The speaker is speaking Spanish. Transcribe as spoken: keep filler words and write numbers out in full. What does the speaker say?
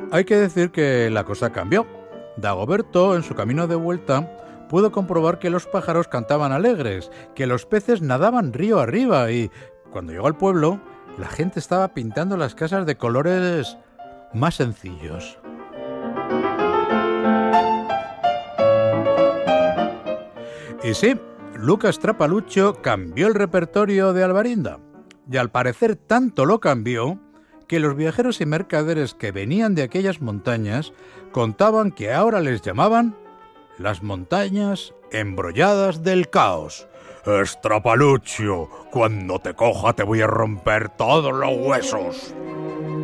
Hay que decir que la cosa cambió. Dagoberto, en su camino de vuelta, pudo comprobar que los pájaros cantaban alegres, que los peces nadaban río arriba y, cuando llegó al pueblo, la gente estaba pintando las casas de colores más sencillos. Y sí, Lucas Trapalucho cambió el repertorio de Alvarinda. Y al parecer tanto lo cambió que los viajeros y mercaderes que venían de aquellas montañas contaban que ahora les llamaban las montañas embrolladas del caos. Es Trapalucho, cuando te coja te voy a romper todos los huesos.